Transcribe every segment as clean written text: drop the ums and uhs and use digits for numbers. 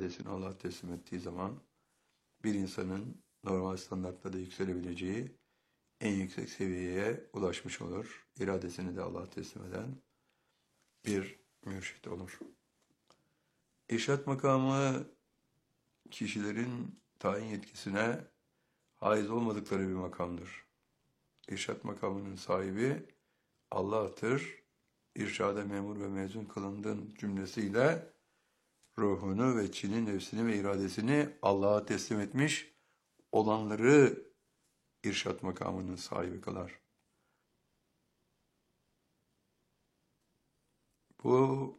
iradesini Allah'a teslim ettiği zaman bir insanın normal standartlarda yükselebileceği en yüksek seviyeye ulaşmış olur. İradesini de Allah'a teslim eden bir mürşit olur. İrşad makamı kişilerin tayin yetkisine haiz olmadıkları bir makamdır. İrşad makamının sahibi Allah'tır. İrşada memur ve mezun kılındığın cümlesiyle ruhunu ve çini, nefsini ve iradesini Allah'a teslim etmiş olanları irşad makamının sahibi kılar. Bu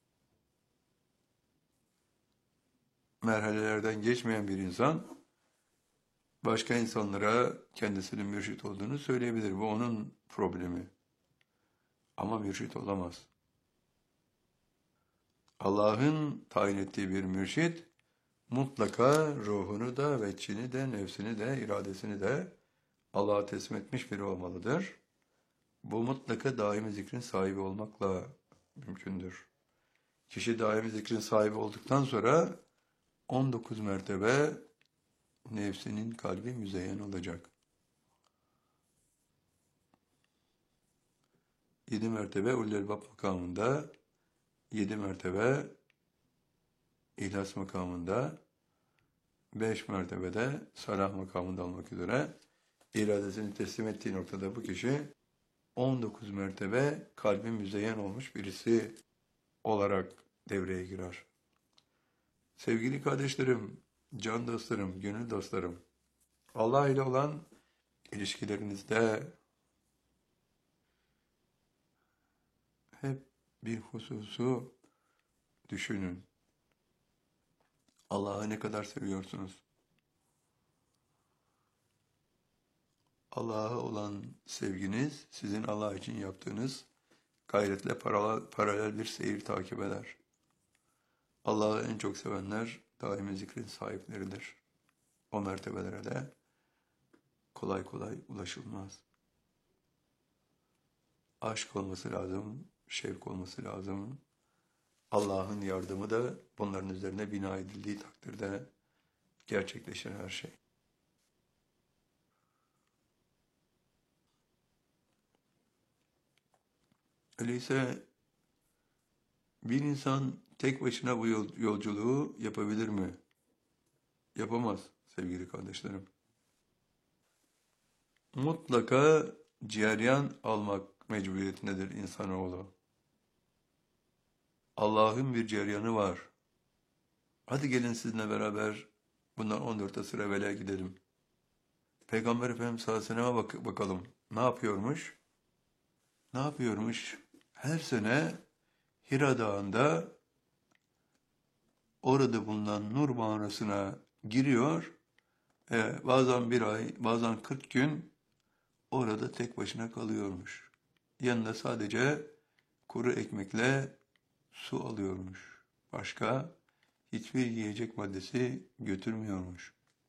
merhalelerden geçmeyen bir insan başka insanlara kendisinin mürşit olduğunu söyleyebilir. Bu onun problemi. Ama mürşit olamaz. Allah'ın tayin ettiği bir mürşit mutlaka ruhunu da, veçhini de, nefsini de, iradesini de Allah'a teslim etmiş biri olmalıdır. Bu mutlaka daimi zikrin sahibi olmakla mümkündür. Kişi daimi zikrin sahibi olduktan sonra 19 mertebe nefsinin kalbi müzeyyen olacak. 7 mertebe Ulul-Elbab makamında, 7 mertebe İhlas makamında, 5 mertebede Salah makamında olmak üzere iradesini teslim ettiği noktada bu kişi 19 mertebe kalbi müzeyyen olmuş birisi olarak devreye girer. Sevgili kardeşlerim, can dostlarım, gönül dostlarım, Allah ile olan ilişkilerinizde hep bir hususu düşünün. Allah'ı ne kadar seviyorsunuz? Allah'a olan sevginiz sizin Allah için yaptığınız gayretle paralel bir seyir takip eder. Allah'ı en çok sevenler daimi zikrin sahipleridir. O mertebelere de kolay kolay ulaşılmaz. Aşk olması lazım, şevk olması lazım. Allah'ın yardımı da bunların üzerine bina edildiği takdirde gerçekleşir her şey. Öyleyse bir insan tek başına bu yolculuğu yapabilir mi? Yapamaz sevgili kardeşlerim. Mutlaka cereyan almak mecburiyetindedir insanoğlu. Allah'ın bir ceryanı var. Hadi gelin sizinle beraber bundan 14 asır evvela gidelim. Peygamber Efendimiz sallallahu aleyhi ve sellem'e bakalım. Ne yapıyormuş? Ne yapıyormuş? Her sene Hira Dağı'nda orada bulunan nur mağarasına giriyor. Bazen bir ay, bazen 40 gün orada tek başına kalıyormuş. Yanında sadece kuru ekmekle su alıyormuş. Başka hiçbir yiyecek maddesi götürmüyormuş.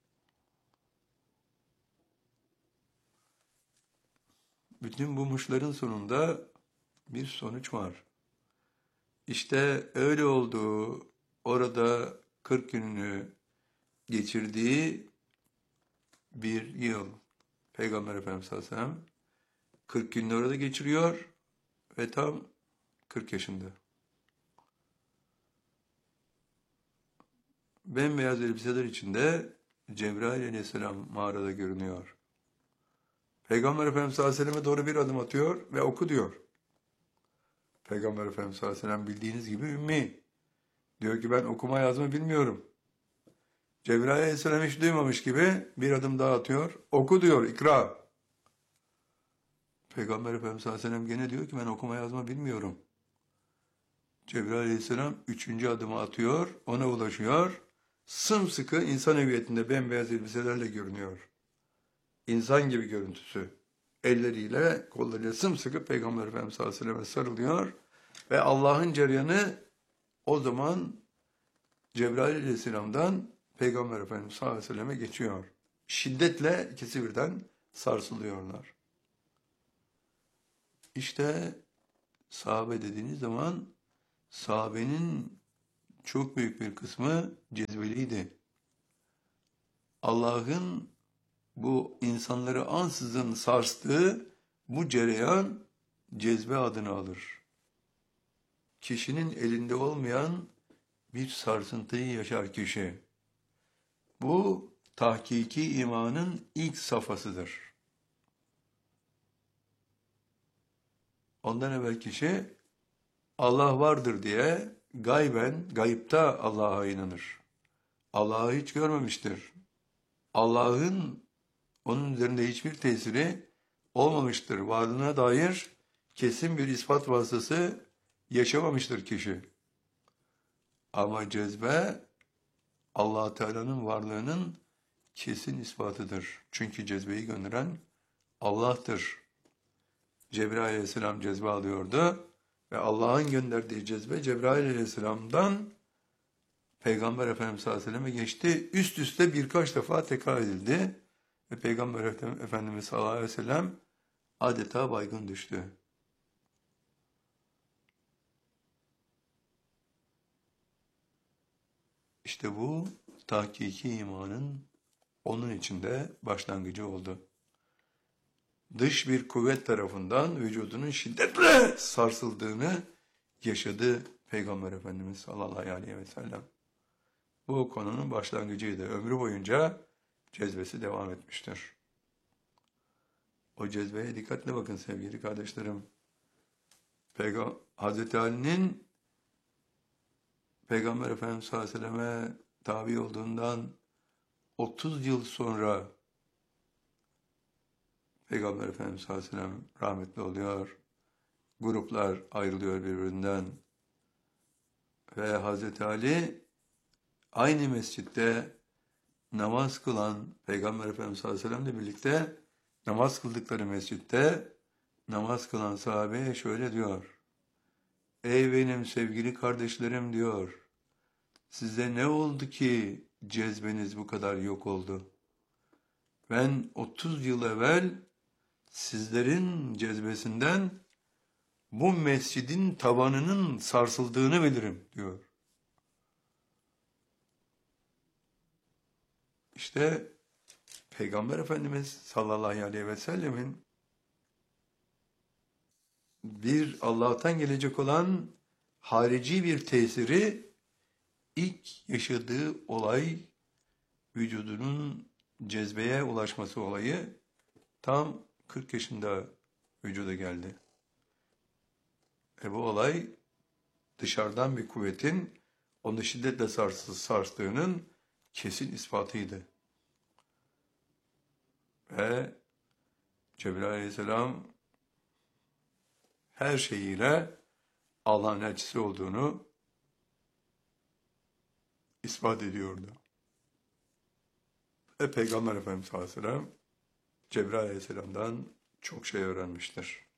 Bütün bu muşların sonunda bir sonuç var. İşte öyle olduğu, orada 40 gününü geçirdiği bir yıl. Peygamber Efendimiz sallallahu aleyhi ve sellem 40 gününü orada geçiriyor ve tam 40 yaşında. Bembeyaz elbiseler içinde Cebrail aleyhisselam mağarada görünüyor. Peygamber Efendimiz sallallahu aleyhi ve selleme doğru bir adım atıyor ve oku diyor. Peygamber Efendimiz sallallahu aleyhi ve sellem bildiğiniz gibi ümmi. Diyor ki ben okuma yazma bilmiyorum. Cebrail aleyhisselam hiç duymamış gibi bir adım daha atıyor. Oku diyor, ikra. Peygamber Efendimiz sallallahu aleyhi ve sellem gene diyor ki ben okuma yazma bilmiyorum. Cebrail aleyhisselam 3. adımı atıyor, ona ulaşıyor. Sımsıkı insan hüviyetinde bembeyaz elbiselerle görünüyor. İnsan gibi görüntüsü. Elleriyle, kollarıyla sımsıkı Peygamber Efendimiz sallallahu aleyhi ve sellem sarılıyor. Ve Allah'ın ceryanı o zaman Cebrail aleyhisselam'dan Peygamber Efendimiz sallallahu aleyhi ve selleme geçiyor. Şiddetle ikisi birden sarsılıyorlar. İşte sahabe dediğiniz zaman sahabenin çok büyük bir kısmı cezbeliydi. Allah'ın bu insanları ansızın sarstığı bu cereyan cezbe adını alır. Kişinin elinde olmayan bir sarsıntıyı yaşar kişi. Bu tahkiki imanın ilk safhasıdır. Ondan evvel kişi Allah vardır diye gayipta Allah'a inanır. Allah'ı hiç görmemiştir. Allah'ın onun üzerinde hiçbir tesiri olmamıştır. Varlığına dair kesin bir ispat vasıtası yaşamamıştır kişi. Ama cezbe Allah Teala'nın varlığının kesin ispatıdır. Çünkü cezbeyi gönderen Allah'tır. Cebrail aleyhisselam cezbe alıyordu ve Allah'ın gönderdiği cezbe Cebrail aleyhisselamdan Peygamber Efendimiz sallallahu aleyhi ve selleme geçti. Üst üste birkaç defa tekrar edildi. Ve Peygamber Efendimiz sallallahu aleyhi ve sellem adeta baygın düştü. İşte bu tahkiki imanın onun içinde başlangıcı oldu. Dış bir kuvvet tarafından vücudunun şiddetle sarsıldığını yaşadı Peygamber Efendimiz sallallahu aleyhi ve sellem. Bu konunun başlangıcıydı. Ömrü boyunca cezbesi devam etmiştir. O cezbeye dikkatle bakın sevgili kardeşlerim. Hazreti Ali'nin Peygamber Efendimiz sallallahu aleyhi ve selleme tabi olduğundan 30 yıl sonra Peygamber Efendimiz sallallahu aleyhi ve sellem rahmetli oluyor. Gruplar ayrılıyor birbirinden. Ve Hazreti Ali aynı mescitte namaz kılan Peygamber Efendimiz sallallahu aleyhi ve sellemle birlikte namaz kıldıkları mescitte namaz kılan sahabeye şöyle diyor. Ey benim sevgili kardeşlerim diyor. Size ne oldu ki cezbeniz bu kadar yok oldu? Ben 30 yıl evvel sizlerin cezbesinden bu mescidin tavanının sarsıldığını bilirim diyor. İşte Peygamber Efendimiz sallallahu aleyhi ve sellemin bir Allah'tan gelecek olan harici bir tesiri ilk yaşadığı olay vücudunun cezbeye ulaşması olayı tam 40 yaşında vücuda geldi. Bu olay dışarıdan bir kuvvetin onu şiddetle sarstığının kesin ispatıydı. Ve Cebrail aleyhisselam her şeyiyle Allah'ın elçisi olduğunu ispat ediyordu. Ve Peygamber Efendimiz sallallahu aleyhi ve sellem Cebrail aleyhisselamdan çok şey öğrenmiştir.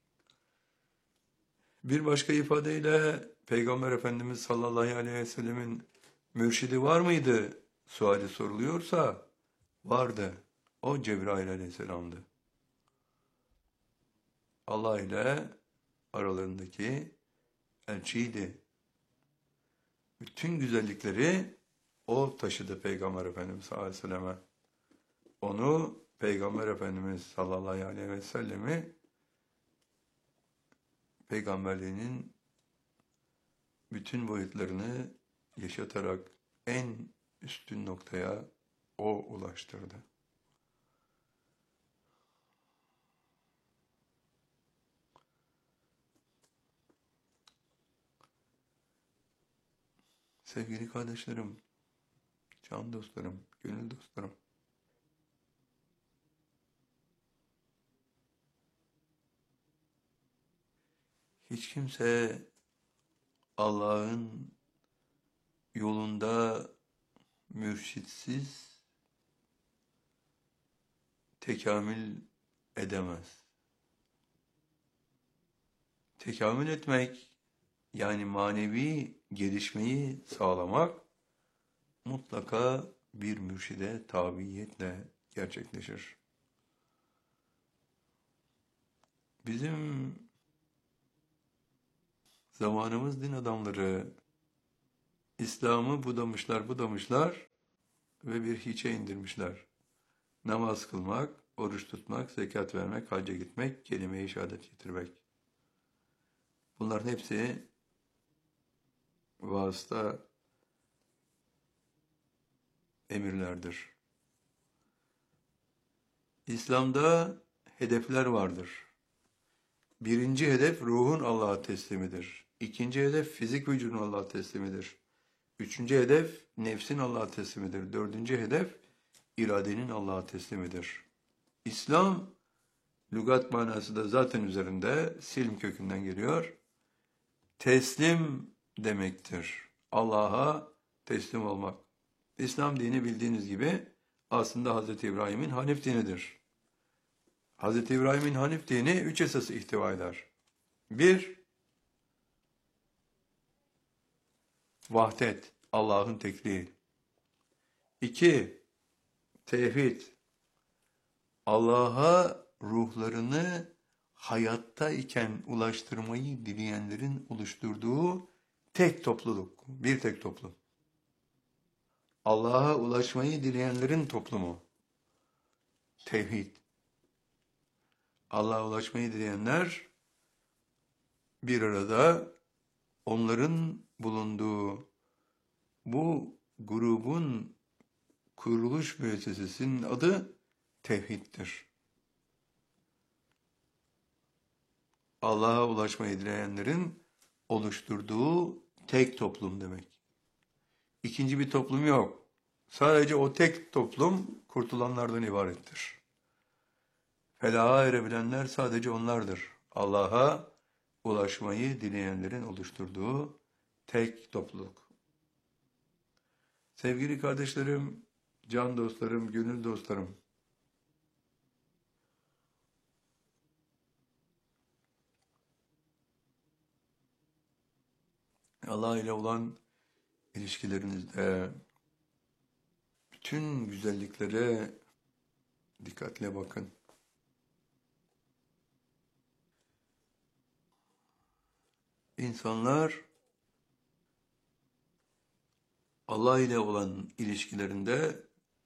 Bir başka ifadeyle Peygamber Efendimiz sallallahu aleyhi ve sellemin mürşidi var mıydı suali soruluyorsa vardı. O Cebrail aleyhisselamdı. Allah ile aralarındaki elçiydi. Bütün güzellikleri o taşıdı Peygamber Efendimiz sallallahu aleyhi ve selleme. Onu Peygamber Efendimiz sallallahu aleyhi ve sellemi peygamberliğinin bütün boyutlarını yaşatarak en üstün noktaya o ulaştırdı. Sevgili kardeşlerim, can dostlarım, gönül dostlarım, hiç kimse Allah'ın yolunda mürşitsiz tekamül edemez. Tekamül etmek, yani manevi gelişmeyi sağlamak mutlaka bir mürşide tabiiyetle gerçekleşir. Bizim zamanımız din adamları İslam'ı budamışlar ve bir hiçe indirmişler. Namaz kılmak, oruç tutmak, zekat vermek, hacca gitmek, kelime-i şehadet getirmek. Bunların hepsi vasıta emirlerdir. İslam'da hedefler vardır. Birinci hedef ruhun Allah'a teslimidir. İkinci hedef fizik vücudun Allah'a teslimidir. Üçüncü hedef nefsin Allah'a teslimidir. Dördüncü hedef iradenin Allah'a teslimidir. İslam, lügat manası da zaten üzerinde, silm kökünden geliyor. Teslim demektir. Allah'a teslim olmak. İslam dini bildiğiniz gibi aslında Hz. İbrahim'in Hanif dinidir. Hz. İbrahim'in Hanif dini 3 esası ihtiva eder. 1. Vahdet, Allah'ın tekliği. 2. Tevhid, Allah'a ruhlarını hayatta iken ulaştırmayı dileyenlerin oluşturduğu tek topluluk, bir tek toplum. Allah'a ulaşmayı dileyenlerin toplumu. Tevhid. Allah'a ulaşmayı dileyenler bir arada, onların bulunduğu bu grubun kuruluş müessesesinin adı tevhiddir. Allah'a ulaşmayı dileyenlerin oluşturduğu tek toplum demek. İkinci bir toplum yok. Sadece o tek toplum kurtulanlardan ibarettir. Felaha erebilenler sadece onlardır. Allah'a ulaşmayı dileyenlerin oluşturduğu tek topluluk. Sevgili kardeşlerim, can dostlarım, gönül dostlarım, Allah ile olan ilişkilerinizde bütün güzelliklere dikkatle bakın. İnsanlar Allah ile olan ilişkilerinde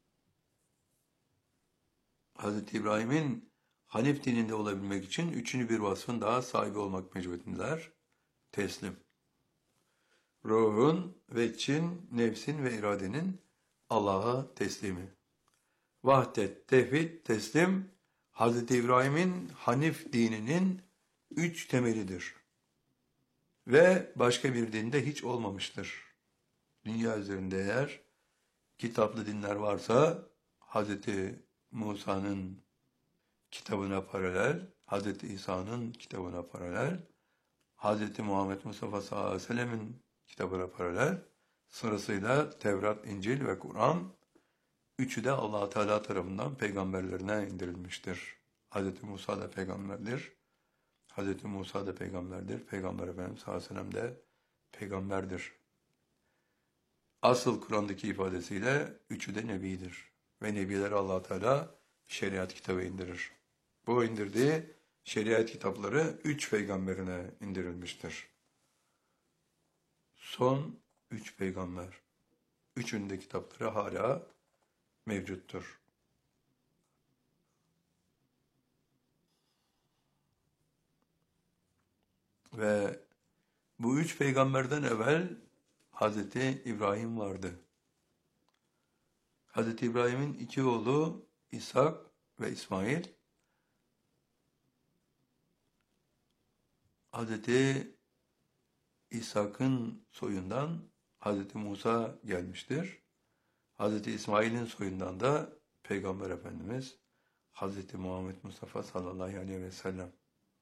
Hz. İbrahim'in Hanif dininde olabilmek için üçüncü bir vasfın daha sahibi olmak mecburiyetindeler. Teslim. Ruhun, veçin, nefsin ve iradenin Allah'a teslimi. Vahdet, tevhid, teslim, Hz. İbrahim'in Hanif dininin 3 temelidir. Ve başka bir dinde hiç olmamıştır. Dünya üzerinde eğer kitaplı dinler varsa Hz. Musa'nın kitabına paralel, Hz. İsa'nın kitabına paralel, Hz. Muhammed Mustafa sallallahu aleyhi ve sellem'in kitabına paralel, sırasıyla Tevrat, İncil ve Kur'an, üçü de Allah Teala tarafından peygamberlerine indirilmiştir. Hz. Musa da peygamberdir. Hz. Musa da peygamberdir. Peygamber Efendimiz sallallahu aleyhi ve sellem de peygamberdir. Asıl Kur'an'daki ifadesiyle üçü de nebidir. Ve nebiler Allah Teala şeriat kitabı indirir. Bu indirdiği şeriat kitapları 3 peygamberine indirilmiştir. Son 3 peygamber. Üçünün de kitapları hala mevcuttur. Ve bu 3 peygamberden evvel Hazreti İbrahim vardı. Hazreti İbrahim'in 2 oğlu İshak ve İsmail, Hazreti İshak'ın soyundan Hazreti Musa gelmiştir. Hazreti İsmail'in soyundan da Peygamber Efendimiz Hazreti Muhammed Mustafa sallallahu aleyhi ve sellem.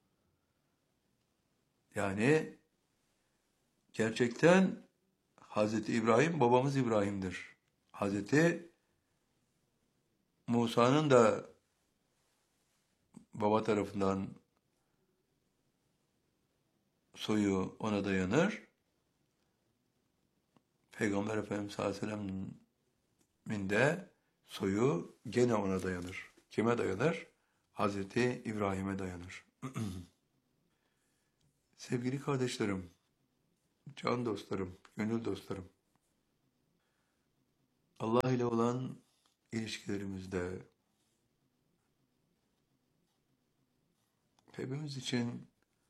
Yani gerçekten Hazreti İbrahim babamız İbrahim'dir. Hazreti Musa'nın da baba tarafından soyu ona dayanır. Peygamber Efendimiz sallallahu aleyhi ve sellem'in de soyu gene ona dayanır. Kime dayanır? Hazreti İbrahim'e dayanır. Sevgili kardeşlerim, can dostlarım, gönül dostlarım, Allah ile olan ilişkilerimizde hepimiz için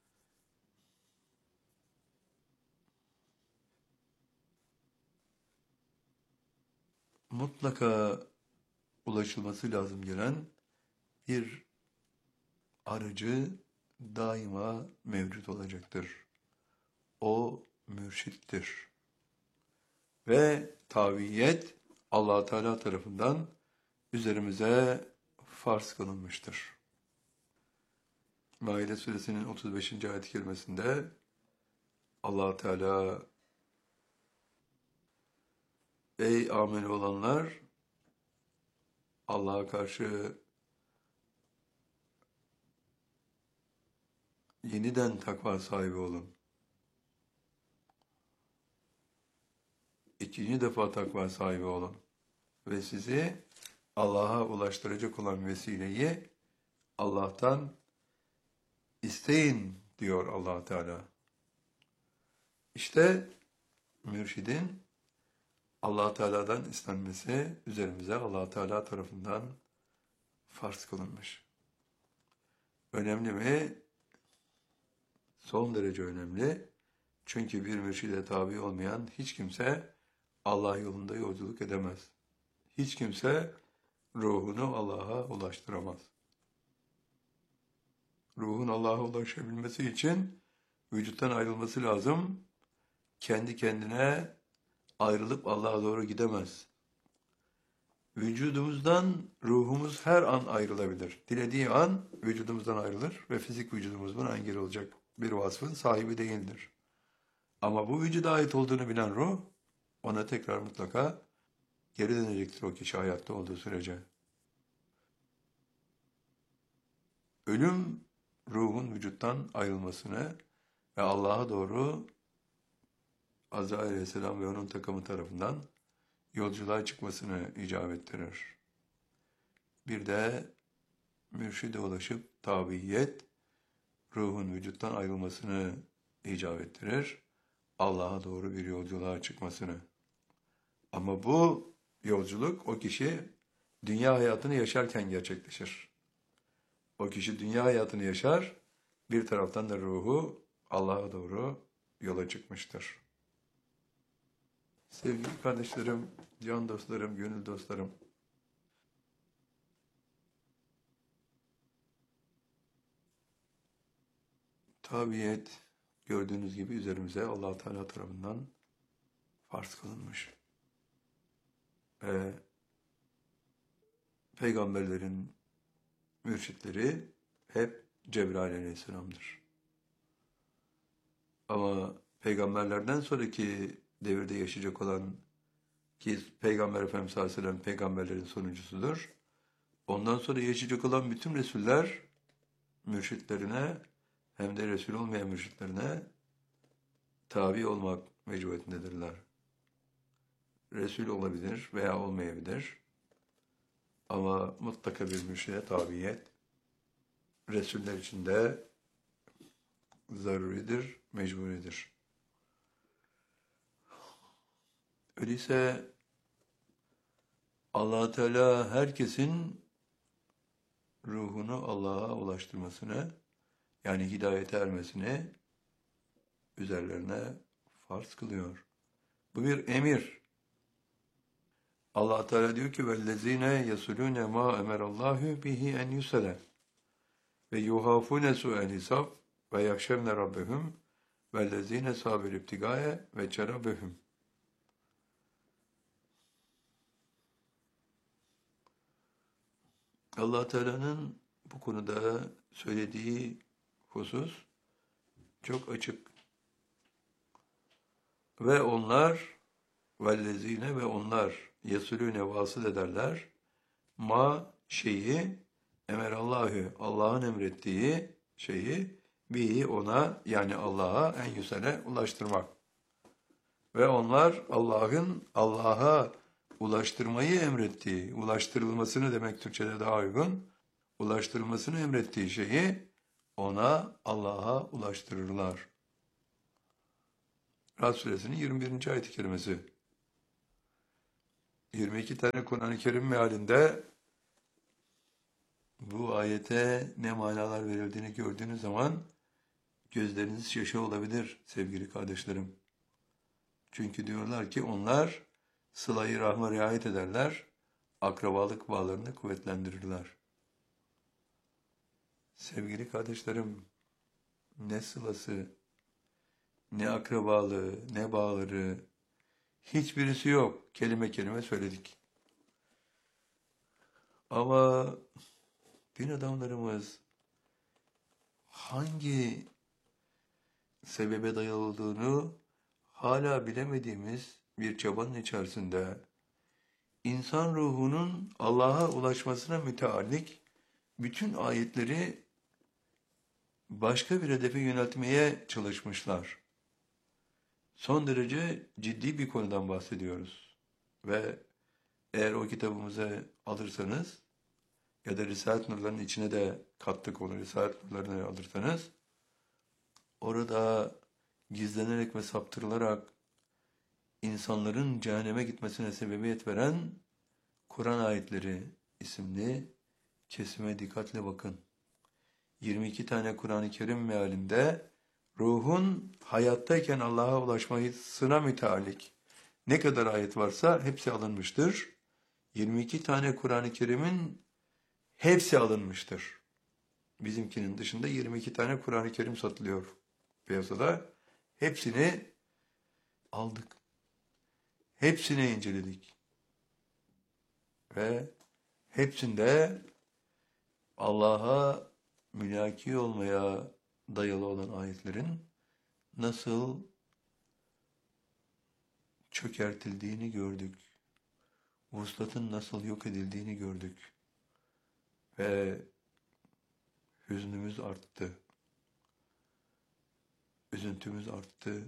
mutlaka ulaşılması lazım gelen bir aracı daima mevcut olacaktır. O mürşittir. Ve tabiyet Allah Teala tarafından üzerimize farz kılınmıştır. Maide suresinin 35. ayet-i kerimesinde Allah Teala ey amel olanlar Allah'a karşı yeniden takva sahibi olun. İkinci defa takva sahibi olun. Ve sizi Allah'a ulaştıracak olan vesileyi Allah'tan isteyin diyor Allah Teala. İşte mürşidin Allah Teala'dan istenmesi üzerimize Allah Teala tarafından farz kılınmış. Önemli mi? Son derece önemli. Çünkü bir mürşide tabi olmayan hiç kimse Allah yolunda yolculuk edemez. Hiç kimse ruhunu Allah'a ulaştıramaz. Ruhun Allah'a ulaşabilmesi için vücuttan ayrılması lazım. Kendi kendine ayrılıp Allah'a doğru gidemez. Vücudumuzdan ruhumuz her an ayrılabilir. Dilediği an vücudumuzdan ayrılır ve fizik vücudumuz buna engel olacak bir vasfın sahibi değildir. Ama bu vücuda ait olduğunu bilen ruh, ona tekrar mutlaka geri dönecektir o kişi hayatta olduğu sürece. Ölüm, ruhun vücuttan ayrılmasını ve Allah'a doğru Azrail Aleyhisselam ve onun takımı tarafından yolculuğa çıkmasını icap ettirir. Bir de mürşide ulaşıp tabiyet, ruhun vücuttan ayrılmasını icap ettirir. Allah'a doğru bir yolculuğa çıkmasını. Ama bu yolculuk o kişi dünya hayatını yaşarken gerçekleşir. O kişi dünya hayatını yaşar, bir taraftan da ruhu Allah'a doğru yola çıkmıştır. Sevgili kardeşlerim, can dostlarım, gönül dostlarım, tabiyet gördüğünüz gibi üzerimize Allah Teala tarafından farz kılınmış. Peygamberlerin mürşitleri hep Cebrail Aleyhisselam'dır. Ama peygamberlerden sonraki devirde yaşayacak olan ki Peygamber Efendimiz sallallahu aleyhi ve sellem peygamberlerin sonuncusudur. Ondan sonra yaşayacak olan bütün Resuller mürşitlerine hem de Resul olmayan mürşitlerine tabi olmak mecburiyetindedirler. Resul olabilir veya olmayabilir. Ama mutlaka bir mürşide tabiyet Resuller için de zaruridir, mecburidir. Öyleyse Allah Teala herkesin ruhunu Allah'a ulaştırmasını, yani hidayete ermesini üzerlerine farz kılıyor. Bu bir emir. Allah Teala diyor ki vellezine yasulune ma emerallahu bihi en yusala ve yuhafune su'el hisab ve yakşevne rabbehum vellezine sabir ibtigaye ve çerabehum. Allah Teala'nın bu konuda söylediği husus çok açık. Ve onlar vellezine ve onlar yesulüne vasıl ederler. Ma şeyi emerallahu Allah'ın emrettiği şeyi bihi ona yani Allah'a en yüsele ulaştırmak. Ve onlar Allah'a ulaştırmayı emrettiği, ulaştırılmasını demek Türkçe'de daha uygun, ulaştırılmasını emrettiği şeyi ona Allah'a ulaştırırlar. Rad suresinin 21. ayet-i kerimesi. 22 tane Kur'an-ı Kerim mealinde bu ayete ne manalar verildiğini gördüğünüz zaman gözleriniz şaşı olabilir sevgili kardeşlerim. Çünkü diyorlar ki onlar sıla-i rahma riayet ederler, akrabalık bağlarını kuvvetlendirirler. Sevgili kardeşlerim, ne sılası, ne akrabalığı, ne bağları, hiçbirisi yok. Kelime kelime söyledik. Ama din adamlarımız hangi sebebe dayalı olduğunu hala bilemediğimiz bir çabanın içerisinde insan ruhunun Allah'a ulaşmasına müteallik bütün ayetleri başka bir hedefe yöneltmeye çalışmışlar. Son derece ciddi bir konudan bahsediyoruz. Ve eğer o kitabımızı alırsanız ya da Risalet Nurları'nın içine de kattık onu, Risalet Nurları'nı alırsanız orada gizlenerek ve saptırılarak insanların cehenneme gitmesine sebebiyet veren Kur'an ayetleri isimli kesime dikkatle bakın. 22 tane Kur'an-ı Kerim mealinde ruhun hayattayken Allah'a ulaşmasına müteallik ne kadar ayet varsa hepsi alınmıştır. 22 tane Kur'an-ı Kerim'in hepsi alınmıştır. Bizimkinin dışında 22 tane Kur'an-ı Kerim satılıyor piyasada. Hepsini aldık. Hepsini inceledik. Ve hepsinde Allah'a mülaki olmaya dayalı olan ayetlerin nasıl çökertildiğini gördük. Vuslatın nasıl yok edildiğini gördük. Ve hüznümüz arttı. Üzüntümüz arttı.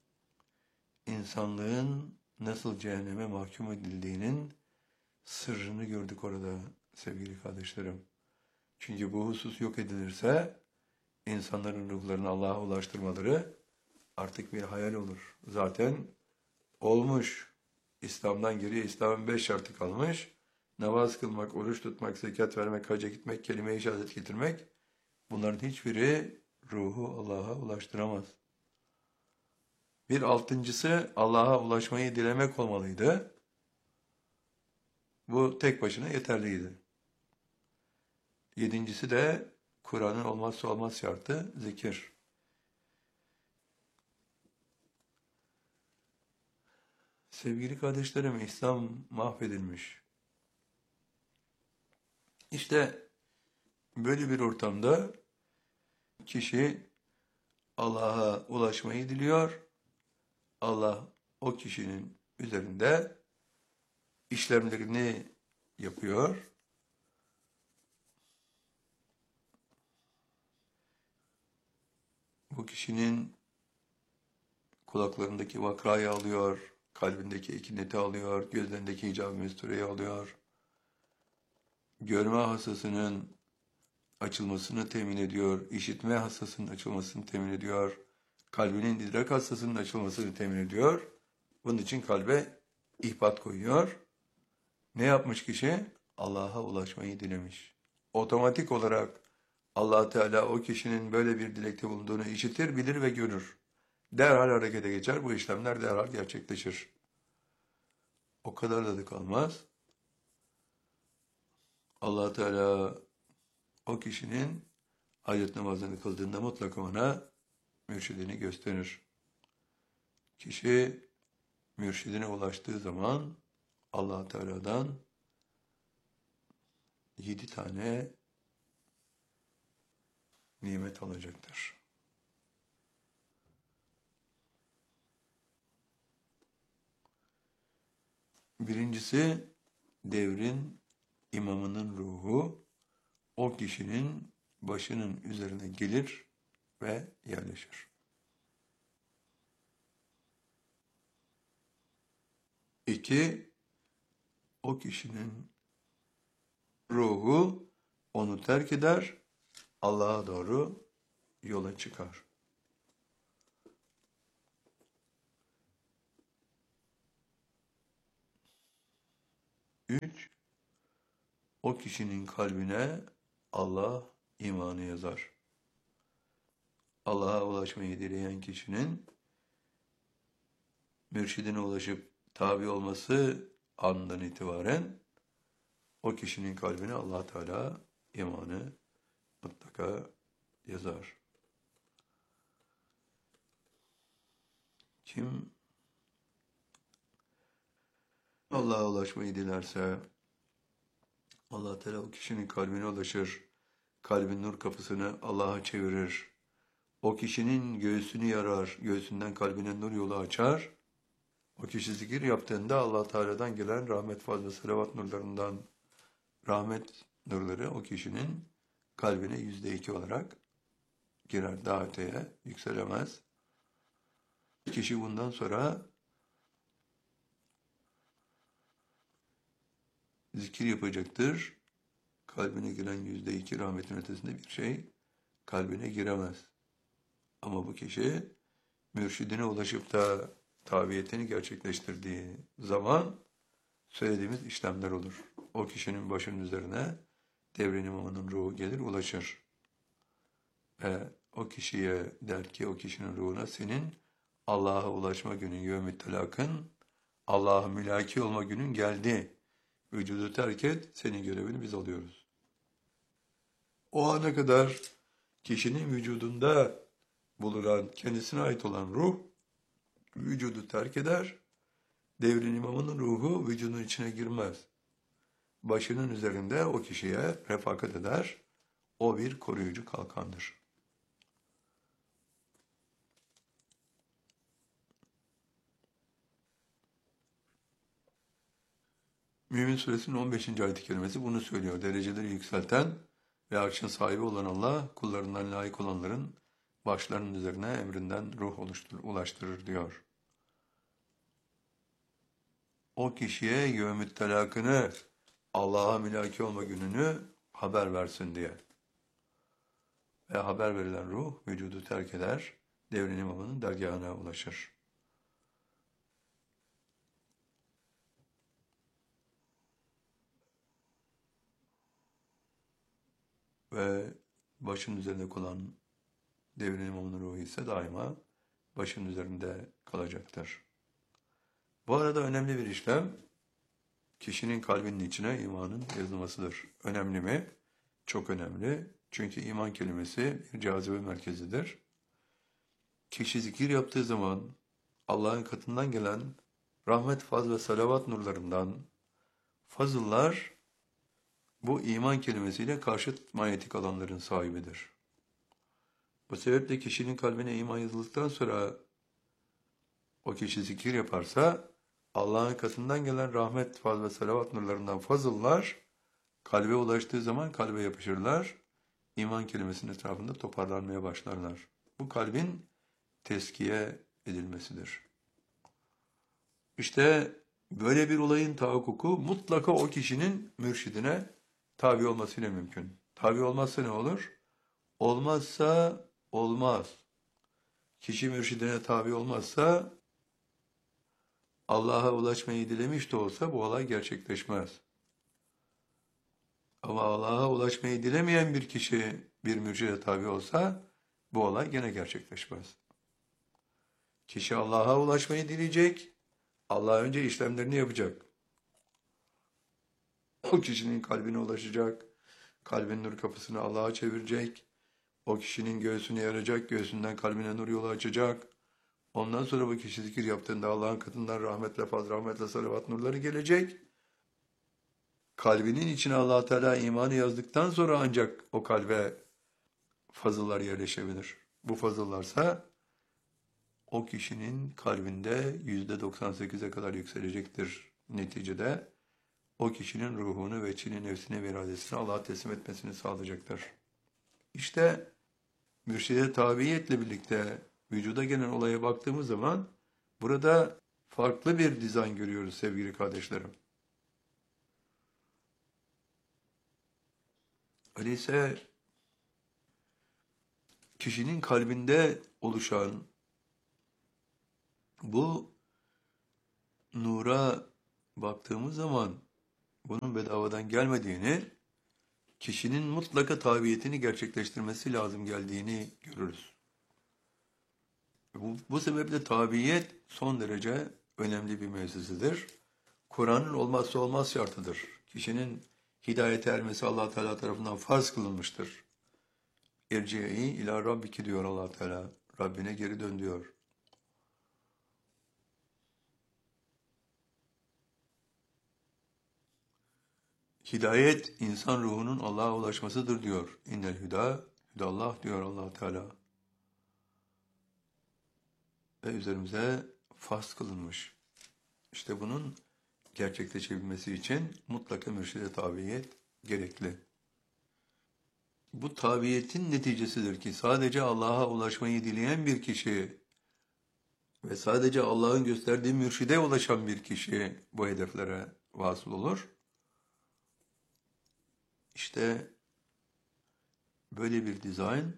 İnsanlığın nasıl cehenneme mahkum edildiğinin sırrını gördük orada sevgili kardeşlerim. Çünkü bu husus yok edilirse insanların ruhlarını Allah'a ulaştırmaları artık bir hayal olur. Zaten olmuş. İslam'dan geriye İslam'ın 5 şartı kalmış. Namaz kılmak, oruç tutmak, zekat vermek, hacca gitmek, kelime-i şehadet getirmek. Bunların hiçbiri ruhu Allah'a ulaştıramaz. Bir altıncısı Allah'a ulaşmayı dilemek olmalıydı. Bu tek başına yeterliydi. Yedincisi de Kur'an'ın olmazsa olmaz şartı zikir. Sevgili kardeşlerim, İslam mahvedilmiş. İşte böyle bir ortamda kişi Allah'a ulaşmayı diliyor. Allah o kişinin üzerinde işlemlerini yapıyor. Bu kişinin kulaklarındaki vakrayı alıyor, kalbindeki ekineti alıyor, gözlerindeki icab-ı mestureyi alıyor. Görme hassasının açılmasını temin ediyor, işitme hassasının açılmasını temin ediyor, kalbinin idrak hassasının açılmasını temin ediyor. Bunun için kalbe ihbat koyuyor. Ne yapmış kişi? Allah'a ulaşmayı dilemiş. Otomatik olarak Allah Teala o kişinin böyle bir dilekte bulunduğunu işitir, bilir ve görür. Derhal harekete geçer, bu işlemler derhal gerçekleşir. O kadar da kalmaz. Allah Teala o kişinin hacet namazını kıldığında mutlaka ona mürşidini gösterir. Kişi mürşidine ulaştığı zaman Allah Teala'dan 7 tane nimet alacaktır. Birincisi devrin imamının ruhu o kişinin başının üzerine gelir ve yerleşir. İki, o kişinin ruhu onu terk eder, Allah'a doğru yola çıkar. 3. O kişinin kalbine Allah imanı yazar. Allah'a ulaşmayı dileyen kişinin mürşidine ulaşıp tabi olması andan itibaren o kişinin kalbine Allah Teala imanı mutlaka yazar. Kim Allah'a ulaşmayı dilerse Allah Teala o kişinin kalbine ulaşır. Kalbin nur kapısını Allah'a çevirir. O kişinin göğsünü yarar. Göğsünden kalbine nur yolu açar. O kişi zikir yaptığında Allah Teala'dan gelen rahmet, fazl ve selavat nurlarından rahmet nurları o kişinin kalbine %2 olarak girer. Daha öteye yükselemez. Kişi bundan sonra zikir yapacaktır. Kalbine giren %2 rahmetin ötesinde bir şey kalbine giremez. Ama bu kişi mürşidine ulaşıp da tabiyetini gerçekleştirdiği zaman söylediğimiz işlemler olur. O kişinin başının üzerine devrin imamının ruhu gelir, ulaşır. Ve o kişiye der ki, o kişinin ruhuna senin Allah'a ulaşma günün, yevm-i telakın, Allah'a mülaki olma günün geldi. Vücudu terk et, senin görevini biz alıyoruz. O ana kadar kişinin vücudunda bulunan, kendisine ait olan ruh, vücudu terk eder, devrin imamının ruhu vücudun içine girmez. Başının üzerinde o kişiye refakat eder, o bir koruyucu kalkandır. Mümin Suresinin 15. ayet-i kerimesi bunu söylüyor. Dereceleri yükselten ve arşın sahibi olan Allah, kullarından layık olanların başlarının üzerine emrinden ruh ulaştırır diyor. O kişiye yevm-i telakını, Allah'a mülaki olma gününü haber versin diye. Ve haber verilen ruh vücudu terk eder, devrin imamının dergahına ulaşır. Ve başın üzerinde kalan devrin imamının ruhu ise daima başın üzerinde kalacaktır. Bu arada önemli bir işlem, kişinin kalbinin içine imanın yazılmasıdır. Önemli mi? Çok önemli. Çünkü iman kelimesi bir cazibe merkezidir. Kişi zikir yaptığı zaman Allah'ın katından gelen rahmet, fazl ve salavat nurlarından fazıllar bu iman kelimesiyle karşıt manyetik alanların sahibidir. Bu sebeple kişinin kalbine iman yazıldıktan sonra o kişi zikir yaparsa Allah'ın katından gelen rahmet, fazl ve salavat nurlarından fazıllar kalbe ulaştığı zaman kalbe yapışırlar. İman kelimesinin etrafında toparlanmaya başlarlar. Bu kalbin teskiye edilmesidir. İşte böyle bir olayın tahakkuku mutlaka o kişinin mürşidine tabi olmasıyla mümkün. Tabi olmazsa ne olur? Olmazsa olmaz. Kişi mürşidine tabi olmazsa Allah'a ulaşmayı dilemiş de olsa bu olay gerçekleşmez. Ama Allah'a ulaşmayı dilemeyen bir kişi bir mürşide tabi olsa bu olay gene gerçekleşmez. Kişi Allah'a ulaşmayı dileyecek, Allah önce işlemlerini yapacak. O kişinin kalbine ulaşacak, kalbin nur kapısını Allah'a çevirecek, o kişinin göğsünü yaracak, göğsünden kalbine nur yolu açacak. Ondan sonra bu kişi zikir yaptığında Allah'ın katından rahmetle, fazl, rahmetle, salavat nurları gelecek. Kalbinin içine Allah Teala imanı yazdıktan sonra ancak o kalbe fazıllar yerleşebilir. Bu fazıllarsa o kişinin kalbinde %98'e kadar yükselecektir neticede. O kişinin ruhunu ve içini, nefsini ve iradesini Allah'a teslim etmesini sağlayacaktır. İşte mürşide tabiiyetle birlikte vücuda gelen olaya baktığımız zaman burada farklı bir dizayn görüyoruz sevgili kardeşlerim. Öyleyse kişinin kalbinde oluşan bu nura baktığımız zaman bunun bedavadan gelmediğini, kişinin mutlaka tabiyetini gerçekleştirmesi lazım geldiğini görürüz. Bu sebeple tabiyet son derece önemli bir mevzusudur. Kur'an'ın olmazsa olmaz şartıdır. Kişinin hidayete ermesi Allah Teala tarafından farz kılınmıştır. İrci'i ila rabbiki diyor Allah Teala. Rabbine geri dön diyor. Hidayet insan ruhunun Allah'a ulaşmasıdır diyor. İnnel hüda hüdallah diyor Allah Teala. Ve üzerimize farz kılınmış. İşte bunun gerçekleşebilmesi için mutlaka mürşide tabiyet gerekli. Bu tabiyetin neticesidir ki sadece Allah'a ulaşmayı dileyen bir kişi ve sadece Allah'ın gösterdiği mürşide ulaşan bir kişi bu hedeflere vasıl olur. İşte böyle bir dizayn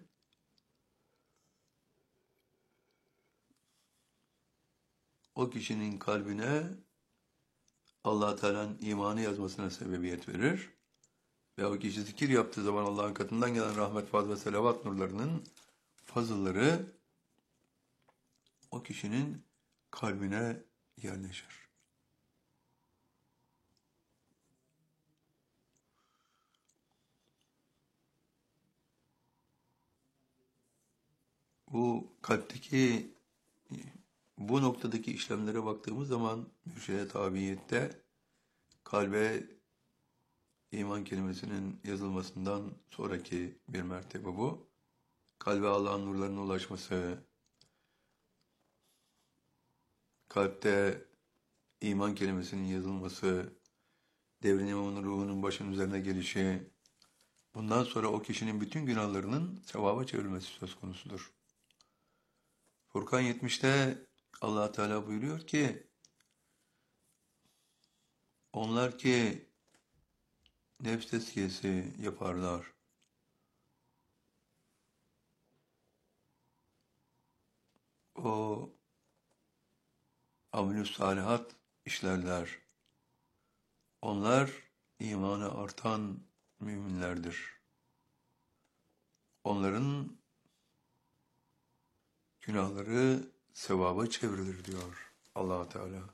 o kişinin kalbine Allah Teala'nın imanı yazmasına sebebiyet verir. Ve o kişi zikir yaptığı zaman Allah'ın katından gelen rahmet, faz ve selavat nurlarının fazılları o kişinin kalbine yerleşir. Bu kalpteki, bu noktadaki işlemlere baktığımız zaman mürşide tabiyette kalbe iman kelimesinin yazılmasından sonraki bir mertebe bu. Kalbe Allah'ın nurlarına ulaşması, kalpte iman kelimesinin yazılması, devrin imamının ruhunun başının üzerine gelişi, bundan sonra o kişinin bütün günahlarının sevaba çevrilmesi söz konusudur. Furkan 70'te Allah Teala buyuruyor ki, onlar ki nefs tezkiyesi yaparlar, o amelü salihat işlerler. Onlar imanı artan müminlerdir. Onların günahları sevaba çevrilir diyor Allah Teala.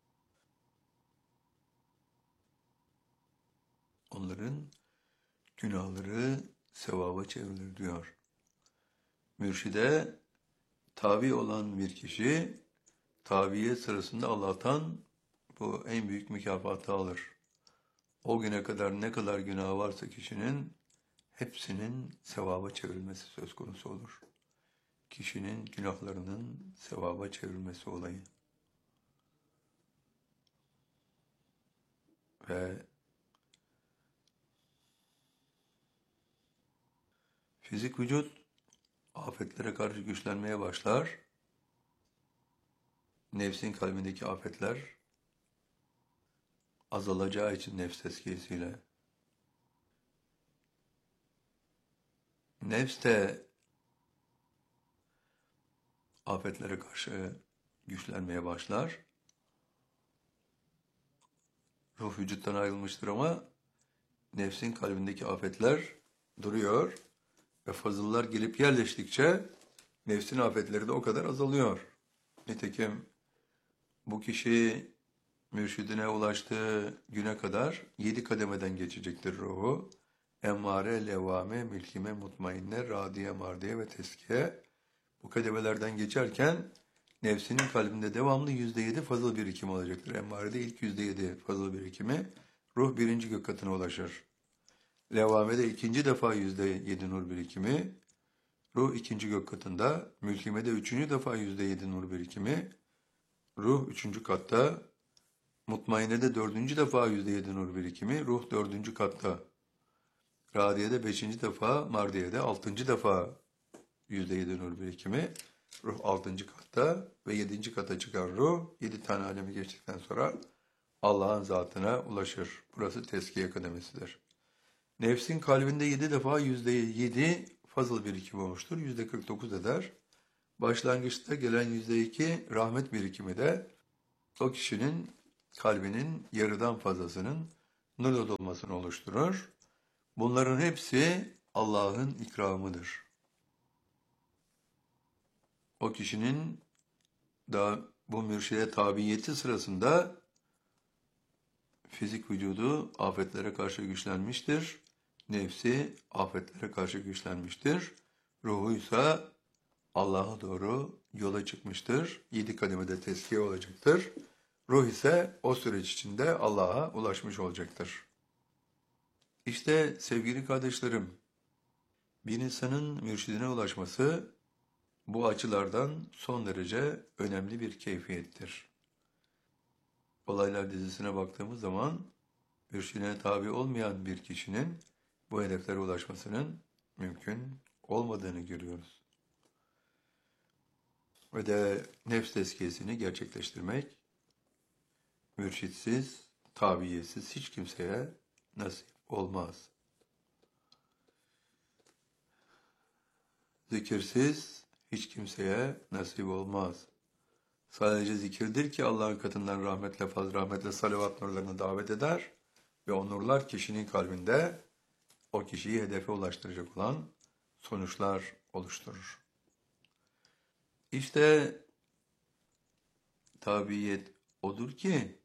Onların günahları sevaba çevrilir diyor. Mürşide tabi olan bir kişi tabiye sırasında Allah'tan bu en büyük mükafatı alır. O güne kadar ne kadar günah varsa kişinin hepsinin sevaba çevrilmesi söz konusu olur. Kişinin günahlarının sevaba çevrilmesi olayı. Ve fizik vücut afetlere karşı güçlenmeye başlar. Nefsin kalbindeki afetler azalacağı için nefs tezkiyesiyle. Nefs de afetlere karşı güçlenmeye başlar. Ruh vücuttan ayrılmıştır ama nefsin kalbindeki afetler duruyor ve fazıllar gelip yerleştikçe nefsin afetleri de o kadar azalıyor. Nitekim bu kişi mürşidine ulaştığı güne kadar 7 kademeden geçecektir ruhu. Emmare, levvame, mülkime, mutmainne, radiye, mardiye ve teskiye. Bu kademelerden geçerken nefsinin kalbinde devamlı %7 fazıl birikimi olacaktır. Emmarede ilk %7 fazıl birikimi ruh birinci gök katına ulaşır. Levvamede ikinci defa %7 nur birikimi, ruh ikinci gök katında, mülkimede üçüncü defa %7 nur birikimi, ruh üçüncü katta, mutmainede dördüncü defa %7 nur birikimi, ruh dördüncü katta, radiyede beşinci defa, mardiyede altıncı defa %7 nur birikimi, ruh altıncı katta ve yedinci kata çıkan ruh, 7 tane alemi geçtikten sonra Allah'ın zatına ulaşır. Burası teskiye kademesidir. Nefsin kalbinde 7 defa %7 fazıl birikimi olmuştur. %49 eder. Başlangıçta gelen %2 rahmet birikimi de o kişinin kalbinin yarıdan fazlasının nur dolmasını oluşturur. Bunların hepsi Allah'ın ikramıdır. O kişinin da bu mürşide tabiyeti sırasında fizik vücudu afetlere karşı güçlenmiştir. Nefsi afetlere karşı güçlenmiştir. Ruhu ise Allah'a doğru yola çıkmıştır. 7 kademede tezkiye olacaktır. Ruh ise o süreç içinde Allah'a ulaşmış olacaktır. İşte sevgili kardeşlerim, bir insanın mürşidine ulaşması bu açılardan son derece önemli bir keyfiyettir. Olaylar dizisine baktığımız zaman mürşidine tabi olmayan bir kişinin bu hedeflere ulaşmasının mümkün olmadığını görüyoruz. Ve de nefs tezkiyesini gerçekleştirmek mürşitsiz, tabiyesiz hiç kimseye nasip olmaz. Zikirsiz hiç kimseye nasip olmaz. Sadece zikirdir ki Allah'ın katından rahmetle, fazl rahmetle, salavat nurlarına davet eder ve o nurlar kişinin kalbinde o kişiyi hedefe ulaştıracak olan sonuçlar oluşturur. İşte tabiyet odur ki,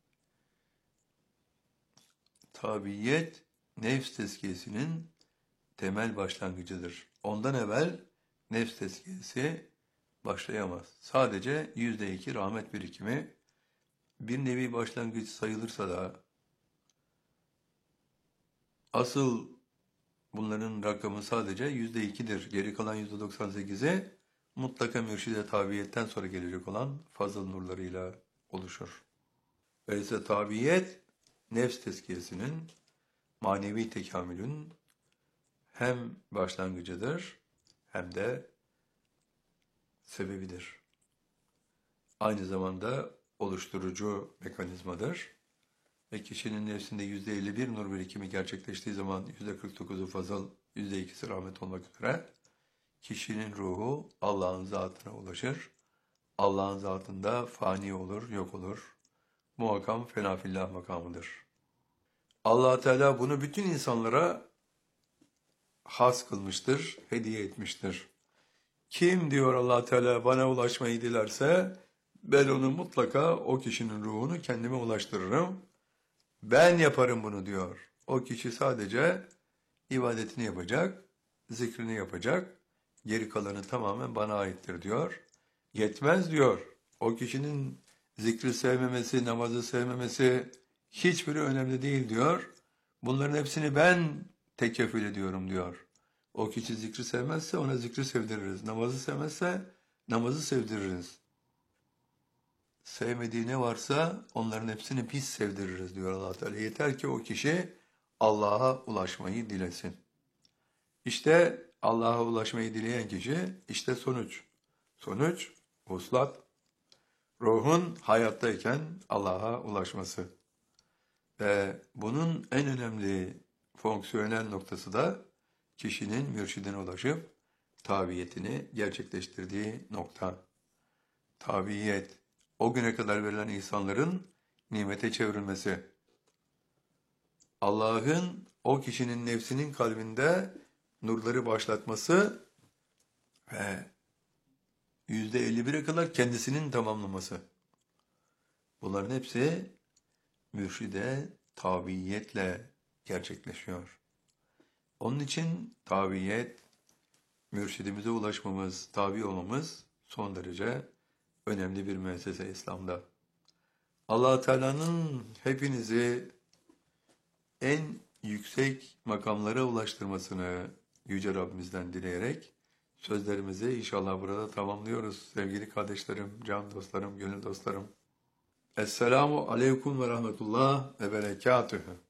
tabiyet nefs tezkiyesinin temel başlangıcıdır. Ondan evvel nefs tezkiyesi başlayamaz. Sadece %2 rahmet birikimi bir nevi başlangıç sayılırsa da asıl bunların rakamı sadece %2'dir. Geri kalan %98'i mutlaka mürşide tabiyetten sonra gelecek olan fazıl nurlarıyla oluşur. Öyleyse tabiyet nefs tezkiyesinin, manevi tekamülün hem başlangıcıdır hem de sebebidir. Aynı zamanda oluşturucu mekanizmadır. Ve kişinin nefsinde %51 nur birikimi gerçekleştiği zaman %49'u fazıl, %2'si rahmet olmak üzere kişinin ruhu Allah'ın zatına ulaşır. Allah'ın zatında fani olur, yok olur. Bu makam fenafillah makamıdır. Allah Teala bunu bütün insanlara has kılmıştır, hediye etmiştir. Kim diyor Allah Teala bana ulaşmayı dilerse ben onu mutlaka o kişinin ruhunu kendime ulaştırırım. Ben yaparım bunu diyor. O kişi sadece ibadetini yapacak, zikrini yapacak. Geri kalanı tamamen bana aittir diyor. Yetmez diyor. O kişinin zikri sevmemesi, namazı sevmemesi hiçbiri önemli değil diyor. Bunların hepsini ben tekeffül ediyorum diyor. O kişi zikri sevmezse ona zikri sevdiririz. Namazı sevmezse namazı sevdiririz. Sevmediği ne varsa onların hepsini biz sevdiririz diyor Allah Teala. Yeter ki o kişi Allah'a ulaşmayı dilesin. İşte Allah'a ulaşmayı dileyen kişi işte sonuç. Sonuç vuslat. Ruhun hayattayken Allah'a ulaşması. Ve bunun en önemli fonksiyonel noktası da kişinin mürşidine ulaşıp tabiyetini gerçekleştirdiği nokta. Tabiyet, o güne kadar verilen insanların nimete çevrilmesi. Allah'ın o kişinin nefsinin kalbinde nurları başlatması ve %51'e kadar kendisinin tamamlaması. Bunların hepsi mürşide tabiiyetle gerçekleşiyor. Onun için tabiyet, mürşidimize ulaşmamız, tabi olmamız son derece önemli bir müessese İslam'da. Allah Teala'nın hepinizi en yüksek makamlara ulaştırmasını Yüce Rabbimizden dileyerek sözlerimizi inşallah burada tamamlıyoruz. Sevgili kardeşlerim, can dostlarım, gönül dostlarım. Esselamu aleyküm ve rahmetullah ve berekatühü.